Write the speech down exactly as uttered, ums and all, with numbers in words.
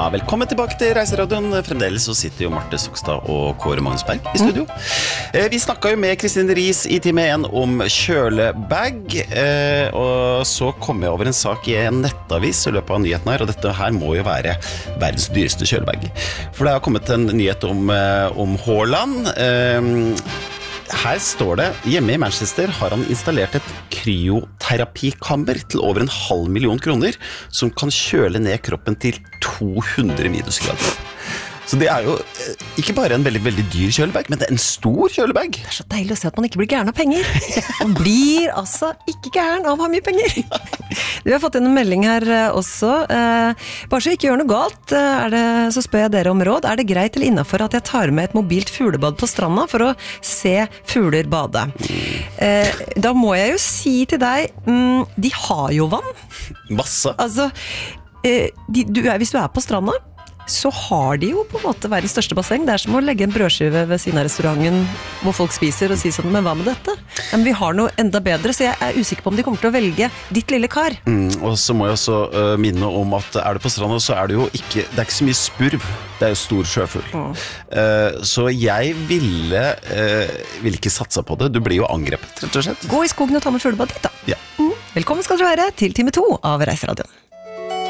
Ja, velkommen tilbake til Reiseradioen. Fremdeles så sitter jo Marte Sokstad og Kåre Magnusberg i studio. Mm. Vi snakket jo med Kristine Riis i time en om kjølebag, og så kom jeg over en sak i en nettavis i løpet av nyheten her, og dette her må jo være verdens dyreste kjølebag. For det har kommet en nyhet om, om Haaland. Her står det, hjemme i Manchester har han installert et kryoterapikammer til over en halv million kroner, som kan kjøle ned kroppen til to hundre minusgrader. Så det er jo ikke bare en veldig, veldig dyr kjølebag, men det er en stor kjølebag. Det er så deilig å se at man ikke blir gæren av penger. Man blir altså ikke gæren av å ha mye penger. Vi har fått inn en melding her også. Bare så ikke gjør noe galt, er det, så spør jeg dere om råd. Er det greit eller innenfor at jeg tar med et mobilt fuglebad på stranda for å se fugler bade? Da må jeg jo si til deg, de har jo vann. Masse. Altså, de, du er, hvis du er på stranda, så har de jo på en måte verdens største basseng. Det er som å legge en brødskive ved siden av restauranten hvor folk spiser og sier sånn, men hva med dette? Men vi har noe enda bedre, så jeg er usikker på om de kommer til å velge ditt lille kar. Mm, og så må jeg også uh, minne om at er du på stranda, så er det jo ikke, det er ikke så mye spurv, det er jo stor sjøfugl. Mm. Uh, så jeg ville, uh, ville ikke satsa på det, du blir jo angrepet, rett og slett. Gå i skogen og ta med fuglebad ditt da. Ja. Mm. Velkommen skal dere være til time to av Reiseradioen.